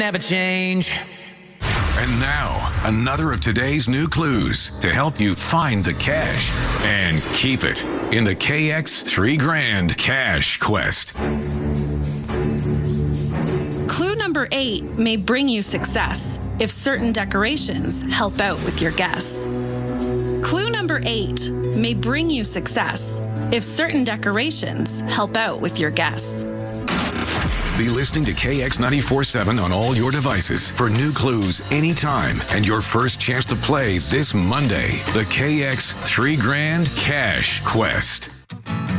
never change. And now, another of today's new clues to help you find the cash and keep it in the KX 3 Grand Cash Quest. Clue number 8 may bring you success if certain decorations help out with your guess. Clue number 8 may bring you success if certain decorations help out with your guess. Be listening to KX 94.7 on all your devices for new clues anytime and your first chance to play this Monday, the KX 3 Grand Cash Quest.